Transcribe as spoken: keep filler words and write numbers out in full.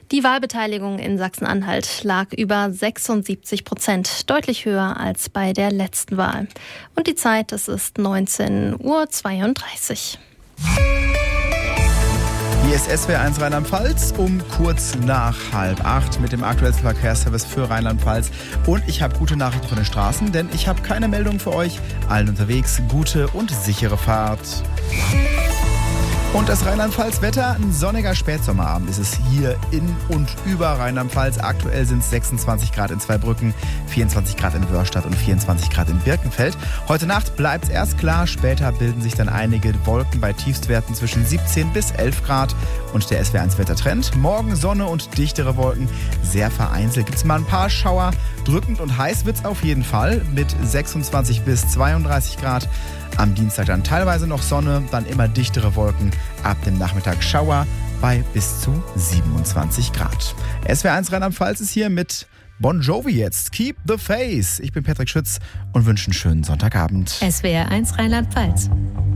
Die Wahlbeteiligung in Sachsen-Anhalt lag über sechsundsiebzig Prozent, deutlich höher als bei der letzten Wahl. Und die Zeit, es ist neunzehn Uhr zweiunddreißig. Hier ist S W R eins Rheinland-Pfalz um kurz nach halb acht mit dem aktuellsten Verkehrsservice für Rheinland-Pfalz. Und ich habe gute Nachrichten von den Straßen, denn ich habe keine Meldung für euch. Allen unterwegs gute und sichere Fahrt. Und das Rheinland-Pfalz-Wetter, ein sonniger Spätsommerabend ist es hier in und über Rheinland-Pfalz. Aktuell sind es sechsundzwanzig Grad in Zweibrücken, vierundzwanzig Grad in Wörstadt und vierundzwanzig Grad in Birkenfeld. Heute Nacht bleibt es erst klar, später bilden sich dann einige Wolken bei Tiefstwerten zwischen siebzehn bis elf Grad. Und der S W R eins Wettertrend, morgen Sonne und dichtere Wolken, sehr vereinzelt gibt es mal ein paar Schauer. Drückend und heiß wird es auf jeden Fall mit sechsundzwanzig bis zweiunddreißig Grad. Am Dienstag dann teilweise noch Sonne, dann immer dichtere Wolken. Ab dem Nachmittag Schauer bei bis zu siebenundzwanzig Grad. S W R eins Rheinland-Pfalz ist hier mit Bon Jovi jetzt. Keep the Faith. Ich bin Patrick Schütz und wünsche einen schönen Sonntagabend. S W R eins Rheinland-Pfalz.